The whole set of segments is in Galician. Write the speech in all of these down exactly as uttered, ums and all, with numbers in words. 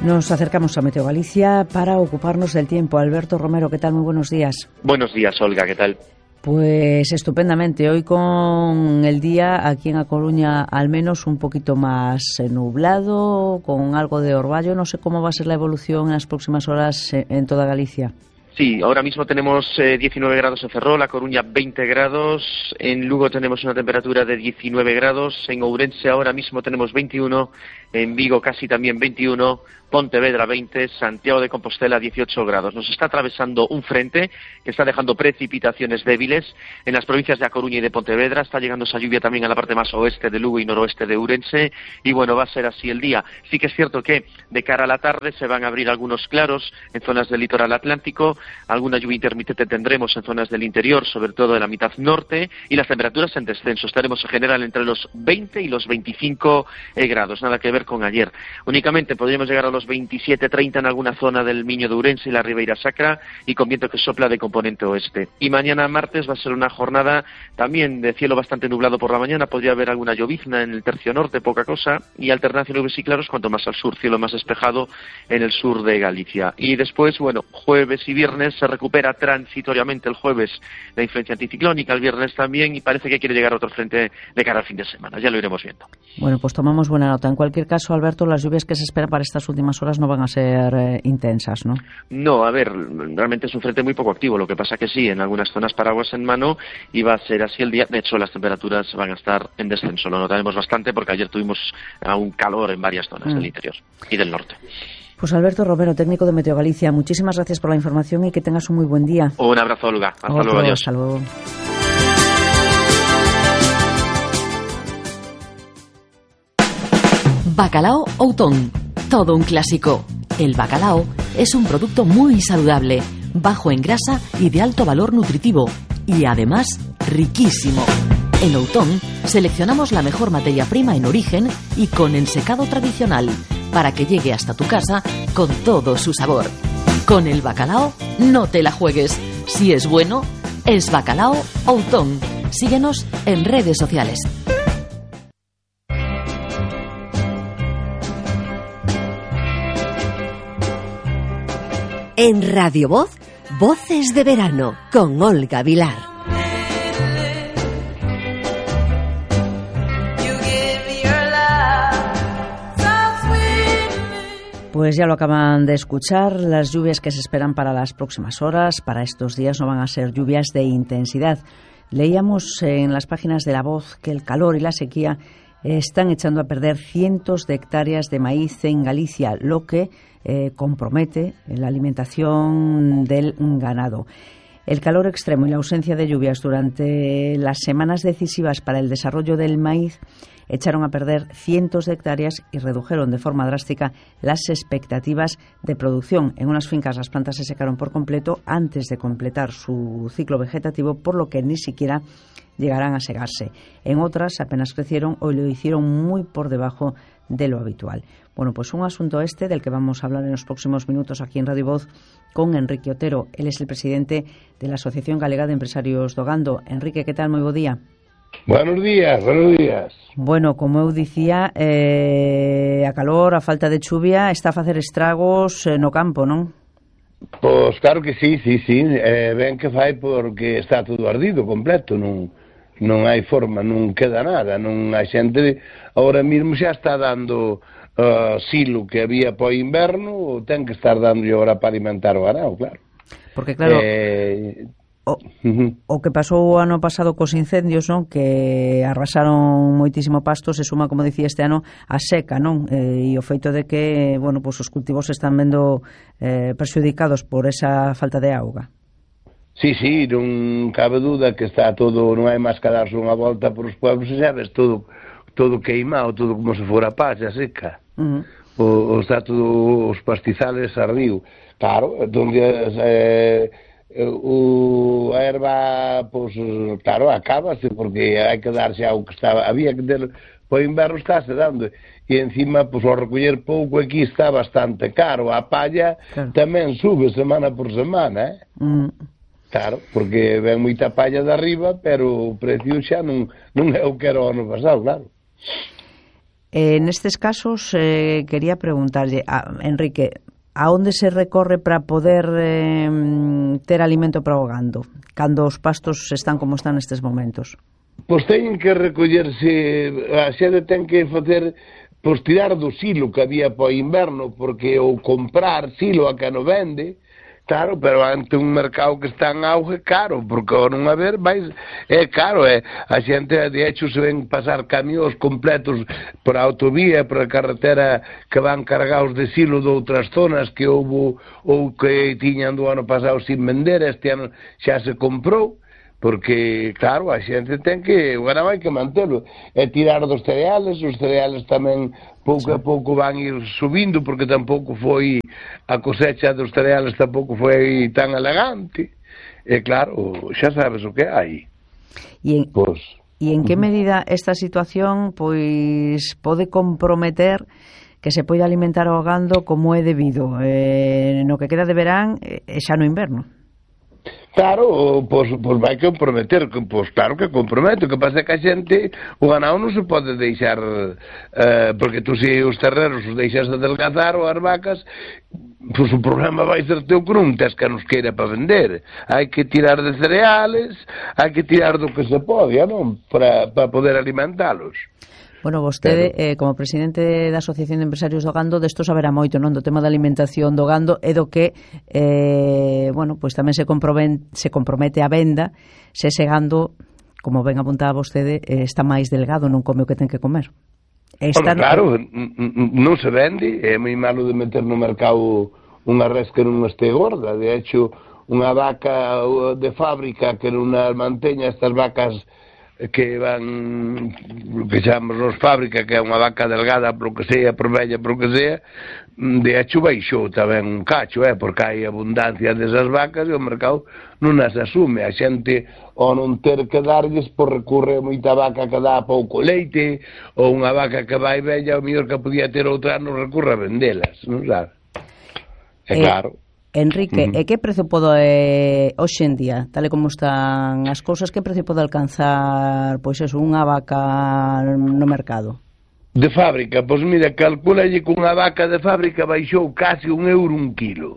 Nos acercamos a Meteo Galicia para ocuparnos del tiempo. Alberto Romero, ¿qué tal? Muy buenos días. Buenos días, Olga, ¿qué tal? Pues estupendamente. Hoy con el día aquí en A Coruña al menos un poquito más nublado, con algo de orvallo. No sé cómo va a ser la evolución en las próximas horas en toda Galicia. Sí, ahora mismo tenemos eh, diecinueve grados en Ferrol, A Coruña veinte grados, en Lugo tenemos una temperatura de diecinueve grados, en Ourense ahora mismo tenemos veintiuno, en Vigo casi también veintiuno, Pontevedra veinte, Santiago de Compostela dieciocho grados. Nos está atravesando un frente que está dejando precipitaciones débiles en las provincias de A Coruña y de Pontevedra. Está llegando esa lluvia también a la parte más oeste de Lugo y noroeste de Ourense. Y bueno, va a ser así el día. Sí que es cierto que de cara a la tarde se van a abrir algunos claros en zonas del litoral atlántico. Alguna lluvia intermitente tendremos en zonas del interior, sobre todo de la mitad norte. Y las temperaturas en descenso. Estaremos en general entre los veinte y los veinticinco eh, grados. Nada que ver con ayer. Únicamente podríamos llegar a los veintisiete treinta en alguna zona del Miño de Ourense y la Ribeira Sacra, y con viento que sopla de componente oeste. Y mañana martes va a ser una jornada también de cielo bastante nublado por la mañana. Podría haber alguna llovizna en el tercio norte, poca cosa, y alternancia nubes y claros cuanto más al sur, cielo más despejado en el sur de Galicia. Y después, bueno, jueves y viernes se recupera transitoriamente el jueves la influencia anticiclónica, el viernes también, y parece que quiere llegar a otro frente de cara al fin de semana. Ya lo iremos viendo. Bueno, pues tomamos buena nota. En cualquier caso, Alberto, las lluvias que se esperan para estas últimas horas no van a ser eh, intensas, ¿no? No, a ver, realmente es un frente muy poco activo. Lo que pasa que sí, en algunas zonas paraguas en mano, y va a ser así el día. De hecho, las temperaturas van a estar en descenso. Lo notaremos bastante porque ayer tuvimos aún calor en varias zonas mm. del interior y del norte. Pues Alberto Romero, técnico de Meteo Galicia, muchísimas gracias por la información y que tengas un muy buen día. Un abrazo, Olga. Hasta Otro, luego. Adiós. Hasta luego. Bacalao Outón, todo un clásico. El bacalao es un producto muy saludable, bajo en grasa y de alto valor nutritivo, y además riquísimo. En Outón seleccionamos la mejor materia prima en origen y con ensecado tradicional, para que llegue hasta tu casa con todo su sabor. Con el bacalao no te la juegues. Si es bueno, es Bacalao Outón. Síguenos en redes sociales. En Radio Voz, Voces de Verano, con Olga Vilar. Pues ya lo acaban de escuchar, las lluvias que se esperan para las próximas horas, para estos días, no van a ser lluvias de intensidad. Leíamos en las páginas de La Voz que el calor y la sequía están echando a perder cientos de hectáreas de maíz en Galicia, lo que eh, compromete la alimentación del ganado. El calor extremo y la ausencia de lluvias durante las semanas decisivas para el desarrollo del maíz echaron a perder cientos de hectáreas y redujeron de forma drástica las expectativas de producción. En unas fincas las plantas se secaron por completo antes de completar su ciclo vegetativo, por lo que ni siquiera llegarán a segarse. En otras apenas crecieron o lo hicieron muy por debajo de lo habitual. Bueno, pues un asunto este del que vamos a hablar en los próximos minutos aquí en Radio Voz con Enrique Otero. Él es el presidente de la Asociación Galega de Empresarios do Gando. Enrique, ¿qué tal? Muy bo día. Buenos días, buenos días. Bueno, como eu dicía, eh, a calor, a falta de chuvia, está a facer estragos eh, no campo, non? Pois claro que sí, sí, sí, eh, ben que fai porque está todo ardido completo, non, non hai forma, non queda nada, non hai xente, ahora mesmo xa está dando uh, silo que había para o inverno, ten que estar dando ahora para alimentar o ganado, claro. Porque claro... Eh, O, o que pasou o ano pasado cos incendios, non? Que arrasaron moitísimo pasto, se suma, como dicía, este ano a seca, non? Eh, e o feito de que, bueno, pues os cultivos se están vendo eh, perxudicados por esa falta de auga. Sí, sí, non cabe duda que está todo, non hai máis que darse unha volta por os pueblos e sabes, todo, todo queimado, todo como se fora paxa seca. Uh-huh. o, o está todo, os pastizales ardiu. Claro, donde... Eh, o a erva, pois, claro, acabase porque hai que darse ao que estaba, había que ter, o inverno estáse dando, e encima, pois, ao recoller pouco aquí está bastante caro, a palla claro. Tamén sube semana por semana, eh? Mm. Claro, porque ven moita palla de arriba, pero o precio xa non, non é o que era o ano pasado, claro. En estes casos, eh, quería preguntarlle, a Enrique, a onde se recorre para poder eh, ter alimento para o gando, cando os pastos están como están nestes momentos? Pois teñen que recollerse, a xente ten que facer, pois tirar do silo que había para o inverno, porque ou comprar silo a que non vende, claro, pero ante un mercado que está en auge, caro, porque ao non haber, vais, é caro, é, a xente, de hecho, se ven pasar camións completos por a autovía, por a carretera, que van cargados de silo de outras zonas que houve, ou que tiñan do ano pasado sin vender, este ano xa se comprou, porque, claro, a xente ten que, o ganado hai que mantelo, é tirar dos cereales, os cereales tamén pouco a pouco van ir subindo, porque tampouco foi, a cosecha dos cereales tampouco foi tan elegante, e claro, xa sabes o que hai. E en, pues, e en que medida esta situación, pois, pode comprometer que se poida alimentar o gando como é debido, eh, no que queda de verán e xa no inverno? Claro, pois, pois vai comprometer, pois claro que compromete, o que pasa é que a xente, o ganado non se pode deixar, eh, porque tú se os terreros os deixas de adelgazar ou as vacas, pois o problema vai ser teu que non tes que nos queira para vender, hai que tirar de cereales, hai que tirar do que se pode, non? Para, para poder alimentalos. Bueno, vostede, eh, como presidente da Asociación de Empresarios do Gando, desto saberá moito, non? Do tema da alimentación do gando e do que, eh, bueno, pois tamén se compromete, se compromete a venda se ese gando, como ben apuntaba vostede, eh, está máis delgado, non come o que ten que comer. Esta bueno, claro, no... non se vende, é moi malo de meter no mercado unha res que non este gorda, de hecho, unha vaca de fábrica que non manteña estas vacas que van, lo que chamamos fábrica, que é unha vaca delgada, por que sea, por bella, por que sea, de hecho baixou tamén un cacho, eh, porque hai abundancia desas vacas e o mercado non as asume. A xente, ao non ter que darlles, por recurre a moita vaca que dá pouco leite, ou unha vaca que vai bella, o mellor que podía ter outra non recurre a vendelas, non sabe? É claro. Eh... Enrique, uh-huh. E que prezo pode, eh, hoxe en día, tal e como están as cousas, que prezo pode alcanzar, pois eso, unha vaca no mercado? De fábrica, pois mira, calculalle que unha vaca de fábrica baixou casi un euro un kilo.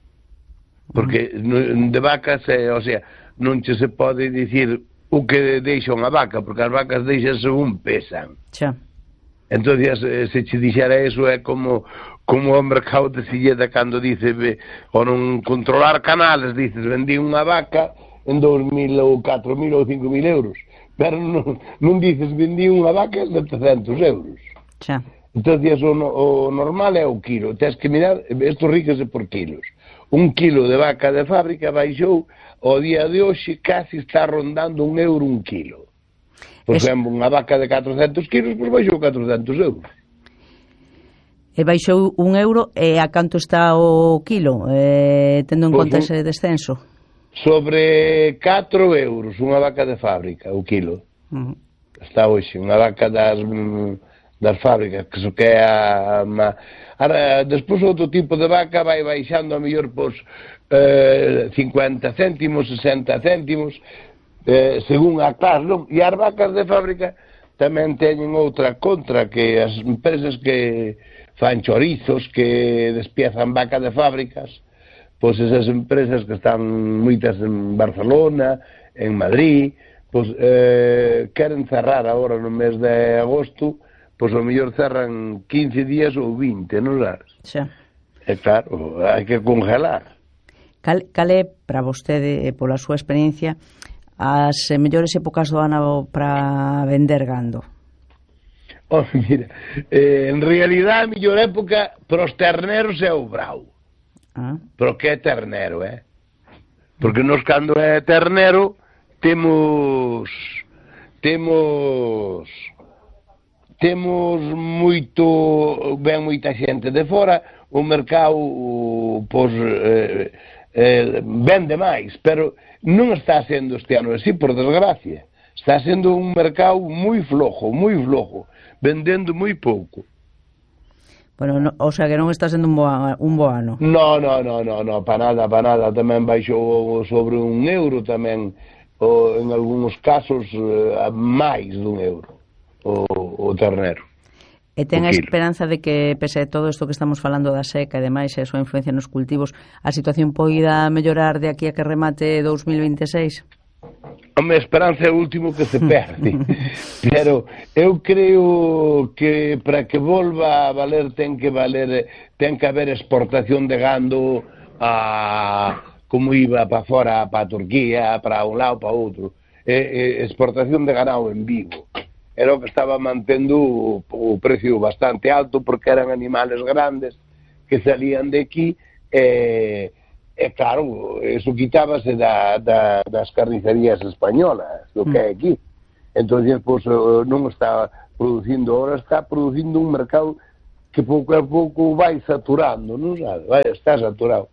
Porque uh-huh. de vacas, eh, o sea, non che se pode dicir o que deixa unha vaca, porque as vacas deixan según pesan. Xa. Entón, se che dixera eso, é como como o mercado de Silleda cando dice, o non controlar canales, dices, vendí unha vaca en dous mil ou catro mil ou cinco mil euros, pero non, non dices, vendí unha vaca de trescentos euros. Xa. Entón, o, o normal é o kilo, tens que mirar, isto ríquese por kilos. Un kilo de vaca de fábrica baixou, ao día de hoxe, casi está rondando un euro un kilo. Por es... exemplo, unha vaca de catrocentos kilos, pois baixou catrocentos euros. E baixou un euro, e a canto está o kilo, eh, tendo en pues conta un... ese descenso? Sobre catro euros, unha vaca de fábrica, o kilo. Uh-huh. Está hoxe, unha vaca das, das fábricas, que so que é a... a ahora, despois outro tipo de vaca vai baixando a mellor, pois, eh, cincuenta céntimos, sesenta céntimos, eh, según a clase, non? E as vacas de fábrica tamén teñen outra contra, que as empresas que fan chorizos, que despiezan vaca de fábricas, pois esas empresas que están moitas en Barcelona, en Madrid, pois eh, queren cerrar agora no mes de agosto, pois ao mellor cerran quince días ou vinte, non sabes? Xa. É claro, hai que congelar. Cal, cal é, para vostede, pola súa experiencia, as mellores épocas do ano para vender gando? Oh, mira, eh, en realidad a mellor época para os terneros é o brau. Ah. Pero que é ternero, eh? Porque nos cando é ternero temos temos temos moito, ben moita xente de fora, o mercado pois eh, eh, vende máis, pero non está sendo este ano así, por desgracia. Está sendo un mercado moi flojo, moi flojo, vendendo moi pouco. Bueno, no, o sea que non está sendo un bo, un bo ano. No, no, no, no, no, para nada, para nada. Tamén baixou sobre un euro tamén, o, en algúns casos, eh, máis dun euro, o, o ternero. E ten a esperanza de que, pese a todo isto que estamos falando da seca e demais, e a súa influencia nos cultivos, a situación poida mellorar de aquí a que remate dous mil vinte e seis? Home, a esperanza é o último que se perde. Pero eu creo que para que volva a valer ten que valer, ten que haber exportación de gando a, como iba para fora, para a Turquía, para un lado, para outro. E, e, exportación de ganado en Vigo. Era o que estaba mantendo o, o precio bastante alto, porque eran animales grandes que salían de aquí e... E claro, eso quitábase da, da, das carnicerías españolas, do que é aquí. Entón, pois, non está producindo, ahora está producindo un mercado que pouco a pouco vai saturando, non sabe? Vai, está saturado.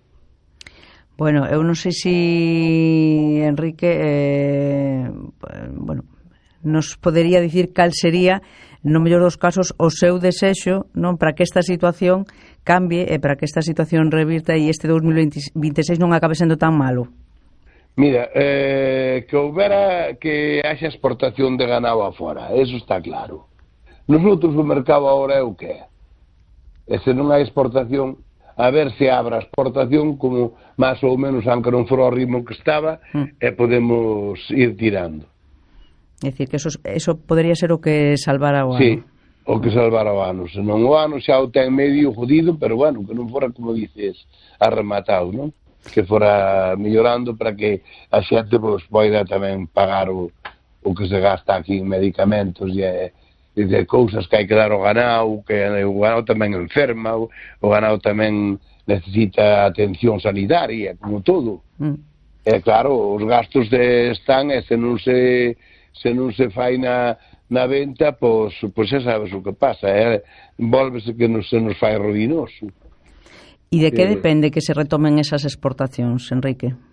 Bueno, eu non sei se Enrique, eh, bueno, nos podería dicir cal sería, no mellor dos casos, o seu desexo, non, para que esta situación cambie e para que esta situación revirta e este dous mil vinte e seis non acabe sendo tan malo. Mira, eh, que houbera que haxa exportación de ganado afora, eso está claro. Nosotros o mercado agora é o que é. E se non hai exportación, a ver se abra a exportación como máis ou menos, aunque non fora o ritmo que estaba, mm. e podemos ir tirando. É dicir, que eso, eso podría ser o que salvara o ano. Sí, o que salvara o ano. Se non o ano xa o ten medio jodido, pero bueno, que non fora, como dices, arrematado, non? Que fora mellorando para que a xente pues, poida tamén pagar o, o que se gasta aquí en medicamentos e, e de cousas que hai que dar ao ganado, que o ganado tamén enferma, o, o ganado tamén necesita atención sanitaria, como todo. Mm. E claro, os gastos de están e se non se... se non se fai na, na venta, pois, pois xa sabes o que pasa, eh? Volvese que non se nos fai ruinoso. E de que depende que se retomen esas exportacións, Enrique?